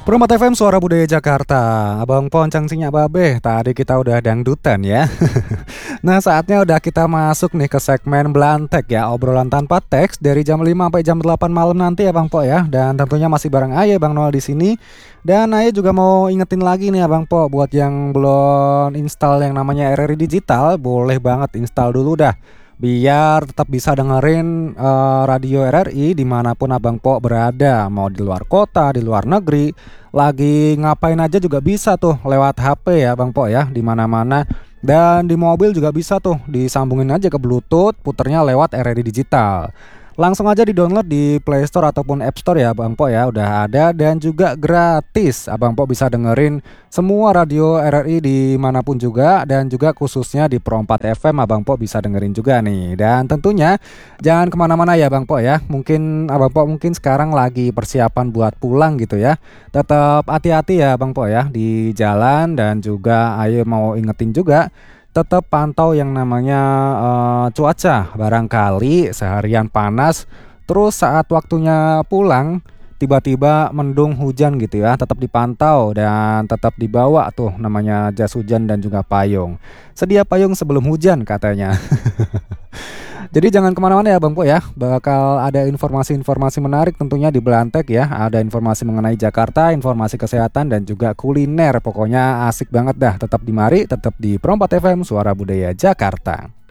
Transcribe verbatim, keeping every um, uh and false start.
Perumah F M Suara Budaya Jakarta. Abang Poncang Sinyak Babe. Tadi kita udah dangdutan ya. Nah, saatnya udah kita masuk nih ke segmen Belantek ya, obrolan tanpa teks dari jam lima sampai jam delapan malam nanti ya Bang Po ya. Dan tentunya masih bareng Aye Bang Noel di sini. Dan Aye juga mau ingetin lagi nih ya Bang Po, buat yang belum install yang namanya R R I Digital, boleh banget install dulu dah, biar tetap bisa dengerin eh, radio R R I dimanapun Abang Po berada, mau di luar kota, di luar negeri, lagi ngapain aja juga bisa tuh lewat H P ya Bang Po ya, dimana-mana. Dan di mobil juga bisa tuh disambungin aja ke Bluetooth, puternya lewat R R I Digital. Langsung aja di-download di Play Store ataupun App Store ya Bang Po ya, udah ada dan juga gratis. Abang Po bisa dengerin semua radio R R I dimanapun juga, dan juga khususnya di Pro empat F M Abang Po bisa dengerin juga nih. Dan tentunya jangan kemana-mana ya Bang Po ya, mungkin Abang Po mungkin sekarang lagi persiapan buat pulang gitu ya. Tetap hati-hati ya Bang Po ya di jalan, dan juga ayo mau ingetin juga, tetap pantau yang namanya eh, cuaca. Barangkali seharian panas, terus saat waktunya pulang tiba-tiba mendung hujan gitu ya. Tetap dipantau dan tetap dibawa tuh namanya jas hujan dan juga payung. Sedia payung sebelum hujan katanya. Jadi jangan kemana-mana ya Bang Po ya, bakal ada informasi-informasi menarik tentunya di Belantek ya. Ada informasi mengenai Jakarta, informasi kesehatan, dan juga kuliner. Pokoknya asik banget dah. Tetap di mari, tetap di Pro empat F M Suara Budaya Jakarta.